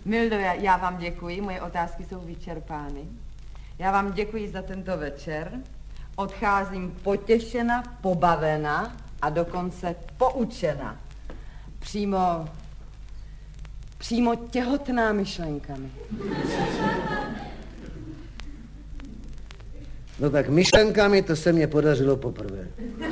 Mildo, já vám děkuji, moje otázky jsou vyčerpány. Já vám děkuji za tento večer. Odcházím potěšena, pobavena a dokonce poučena. Přímo těhotná myšlenkami. No tak myšlenkami to se mně podařilo poprvé.